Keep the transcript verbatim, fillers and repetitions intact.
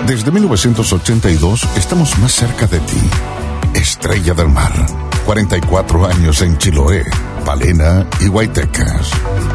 Desde mil novecientos ochenta y dos estamos más cerca de ti. Estrella del Mar. cuarenta y cuatro años en Chiloé, Palena y Guaytecas.